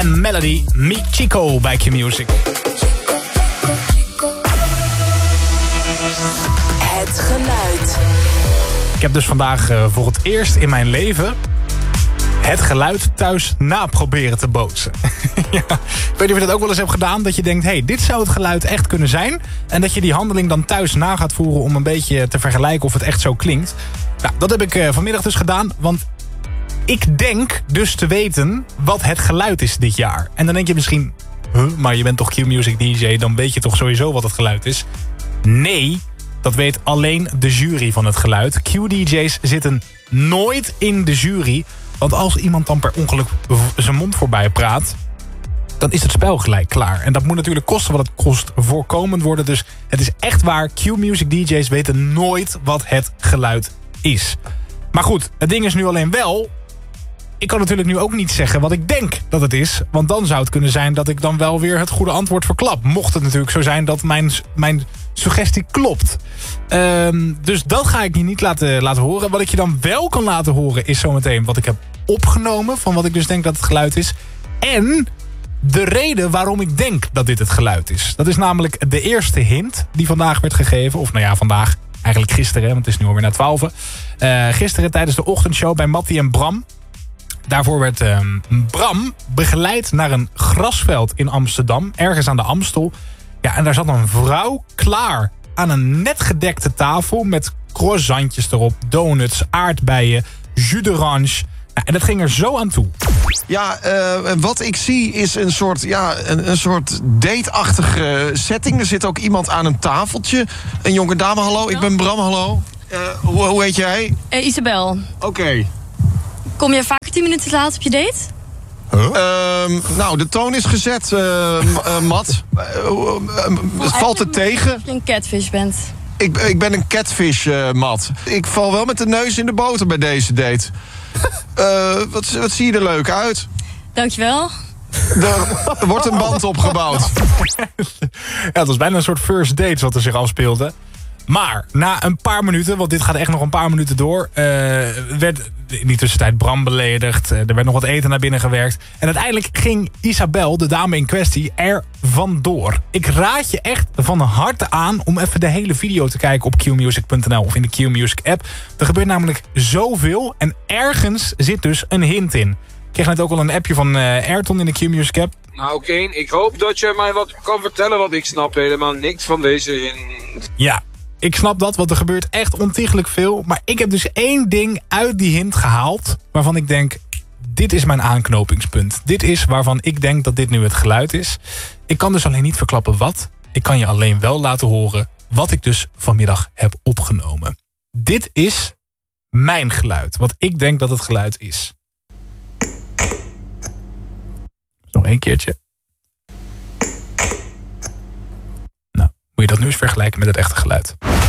en Melody, Mi Chico bij Q-Music. Het geluid. Ik heb dus vandaag voor het eerst in mijn leven het geluid thuis naproberen te bootsen. Ja, ik weet niet of je dat ook wel eens hebt gedaan. Dat je denkt, hey, dit zou het geluid echt kunnen zijn. En dat je die handeling dan thuis na gaat voeren om een beetje te vergelijken of het echt zo klinkt. Nou, dat heb ik vanmiddag dus gedaan. Want ik denk dus te weten wat het geluid is dit jaar. En dan denk je misschien, maar je bent toch Q-Music DJ, dan weet je toch sowieso wat het geluid is? Nee, dat weet alleen de jury van het geluid. Q-DJ's zitten nooit in de jury. Want als iemand dan per ongeluk zijn mond voorbij praat, dan is het spel gelijk klaar. En dat moet natuurlijk kosten wat het kost voorkomend worden. Dus het is echt waar, Q-Music DJ's weten nooit wat het geluid is. Maar goed, het ding is nu alleen wel, ik kan natuurlijk nu ook niet zeggen wat ik denk dat het is. Want dan zou het kunnen zijn dat ik dan wel weer het goede antwoord verklap. Mocht het natuurlijk zo zijn dat mijn suggestie klopt. Dus dat ga ik je niet laten horen. Wat ik je dan wel kan laten horen is zometeen wat ik heb opgenomen van wat ik dus denk dat het geluid is. En de reden waarom ik denk dat dit het geluid is. Dat is namelijk de eerste hint die vandaag werd gegeven. Of nou ja, vandaag. Eigenlijk gisteren, want het is nu alweer na 12. Gisteren tijdens de ochtendshow bij Mattie en Bram. Daarvoor werd Bram begeleid naar een grasveld in Amsterdam. Ergens aan de Amstel. Ja, en daar zat een vrouw klaar aan een net gedekte tafel met croissantjes erop, donuts, aardbeien, jus d'orange. Ja, en dat ging er zo aan toe. Ja, wat ik zie is een soort date-achtige setting. Er zit ook iemand aan een tafeltje. Een jonge dame, hallo, ik ben Bram, hallo. Hoe heet jij? Isabel. Oké. Kom je vaker 10 minuten te laat op je date? Nou, de toon is gezet, Mat. Valt het tegen? Als je een catfish bent. Ik ben een catfish, Mat. Ik val wel met de neus in de boter bij deze date. Wat zie je er leuk uit? Dankjewel. Er wordt een band opgebouwd. Ja, het was bijna een soort first date wat er zich afspeelde. Maar na een paar minuten, want dit gaat echt nog een paar minuten door, werd in die tussentijd Bram beledigd. Er werd nog wat eten naar binnen gewerkt. En uiteindelijk ging Isabel, de dame in kwestie, er vandoor. Ik raad je echt van harte aan om even de hele video te kijken op qmusic.nl of in de Q-Music app. Er gebeurt namelijk zoveel en ergens zit dus een hint in. Ik kreeg net ook al een appje van Ayrton in de Q-Music app. Nou Kane, ik hoop dat je mij wat kan vertellen, want ik snap helemaal niks van deze hint. Ja. Ik snap dat, want er gebeurt echt ontiegelijk veel. Maar ik heb dus één ding uit die hint gehaald waarvan ik denk, dit is mijn aanknopingspunt. Dit is waarvan ik denk dat dit nu het geluid is. Ik kan dus alleen niet verklappen wat. Ik kan je alleen wel laten horen wat ik dus vanmiddag heb opgenomen. Dit is mijn geluid, wat ik denk dat het geluid is. Nog één keertje. Nou, moet je dat nu eens vergelijken met het echte geluid.